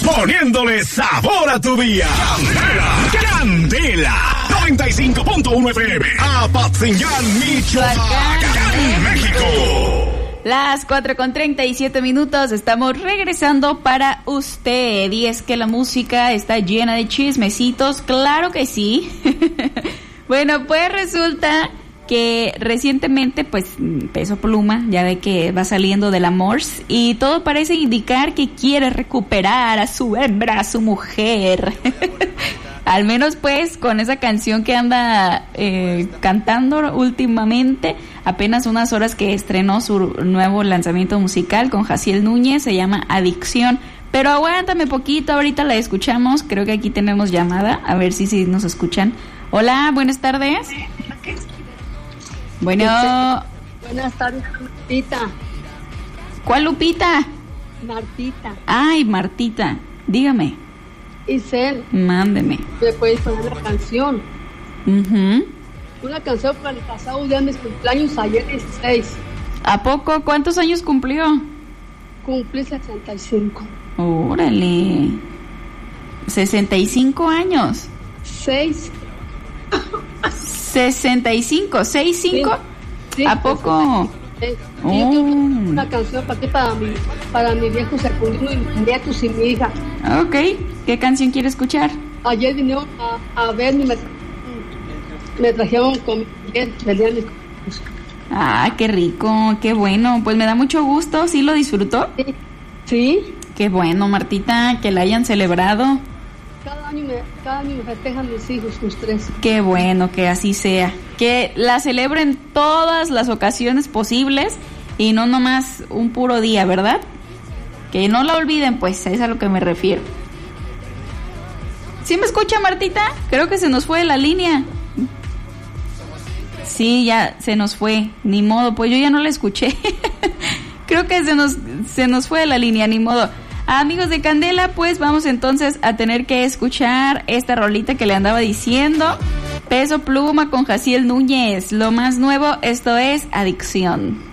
poniéndole sabor a tu día. Candela 95.1 FM, Apatzingán, Michoacán, México. Las 4:37, estamos regresando para usted. Y es que la música está llena de chismecitos, claro que sí. Bueno, pues resulta que recientemente, pues, Peso Pluma, ya ve que va saliendo del amor, y todo parece indicar que quiere recuperar a su hembra, a su mujer. Al menos, pues, con esa canción que anda cantando últimamente, apenas unas horas que estrenó su nuevo lanzamiento musical con Jaciel Núñez, se llama Adicción. Pero aguántame poquito, ahorita la escuchamos, creo que aquí tenemos llamada, a ver si nos escuchan. Hola, buenas tardes. Bueno. Buenas tardes, Lupita. ¿Cuál Lupita? Martita. Ay, Martita, dígame. Isel. Mándeme. ¿Me puedes poner la canción? Una canción para el pasado día de mis cumpleaños, ayer 16. ¿A poco? ¿Cuántos años cumplió? Cumplí 65. Órale. 65 años. 6. 65, 6-5. Sí, ¿A poco? Yo quiero una canción para ti, para mi viejo secundino y mis nietos y mi hija. Ok, ¿qué canción quiere escuchar? Ayer vinieron a verme, me trajeron con mi. Ah, qué rico, qué bueno. Pues me da mucho gusto. ¿Sí lo disfrutó? Sí. Qué bueno, Martita, que la hayan celebrado. Cada año me festejan mis hijos, los 3. Qué bueno, que así sea. Que la celebren todas las ocasiones posibles y no nomás un puro día, ¿verdad? Que no la olviden, pues, es a lo que me refiero. ¿Sí me escucha, Martita? Creo que se nos fue la línea. Sí, ya se nos fue. Ni modo, pues yo ya no la escuché. Creo que se nos fue la línea, ni modo. Amigos de Candela, pues vamos entonces a tener que escuchar esta rolita que le andaba diciendo. Peso Pluma con Jaciel Núñez. Lo más nuevo, esto es Adicción.